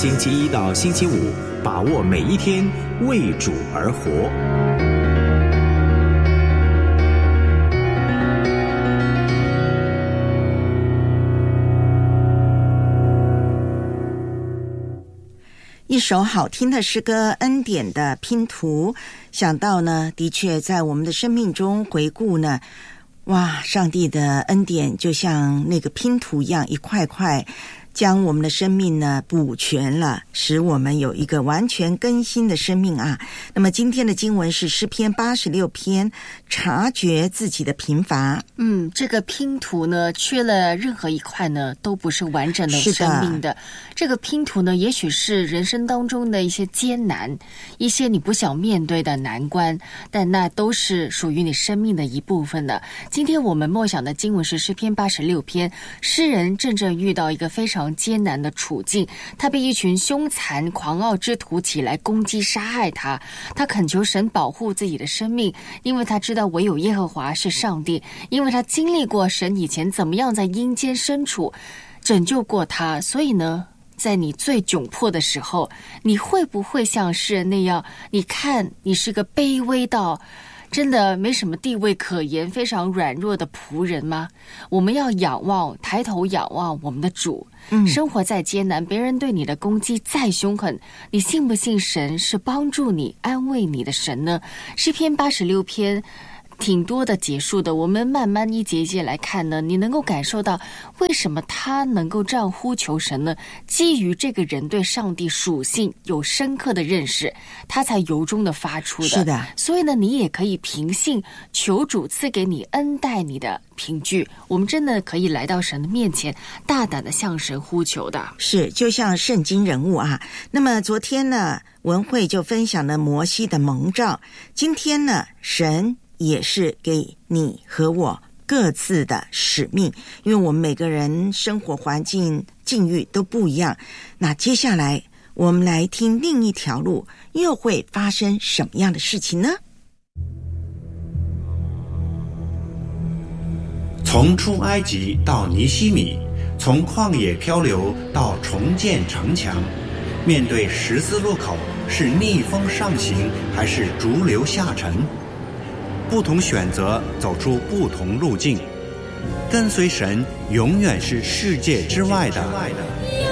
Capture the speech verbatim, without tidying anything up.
星期一到星期五，把握每一天，为主而活。 一首好听的诗歌，恩典的拼图。想到呢，的确在我们的生命中回顾呢，哇，上帝的恩典就像那个拼图一样，一块块将我们的生命呢补全了，使我们有一个完全更新的生命啊。那么今天的经文是诗篇八十六篇，察觉自己的贫乏。 嗯，这个拼图呢，缺了任何一块呢，都不是完整的生命的。这个拼图呢，也许是人生当中的一些艰难，一些你不想面对的难关，但那都是属于你生命的一部分的。今天我们默想的经文是诗篇八十六篇，诗人正正遇到一个非常艰难的处境，他被一群凶残狂傲之徒起来攻击杀害他，他恳求神保护自己的生命，因为他知道唯有耶和华是上帝，因为他经历过神以前怎么样在阴间深处拯救过他，所以呢，在你最窘迫的时候，你会不会像诗人那样，你看你是个卑微到真的没什么地位可言，非常软弱的仆人吗？我们要仰望，抬头仰望我们的主。嗯，生活再艰难，别人对你的攻击再凶狠，你信不信神是帮助你、安慰你的神呢？诗篇八十六篇挺多的结束的，我们慢慢一节一节来看呢，你能够感受到为什么他能够这样呼求神呢？基于这个人对上帝属性有深刻的认识，他才由衷的发出的。 是的， 所以呢，你也可以凭信求主赐给你恩待你的凭据，我们真的可以来到神的面前，大胆的向神呼求的。 是，就像圣经人物啊。那么昨天呢，文慧就分享了摩西的蒙召，今天呢，神也是给你和我各自的使命，因为我们每个人生活环境境遇都不一样。那接下来我们来听另一条路又会发生什么样的事情呢？ 从出埃及到尼希米，从旷野漂流到重建城墙，面对十字路口，是逆风上行还是逐流下沉？不同选择，走出不同路径。跟随神永远是世界之外的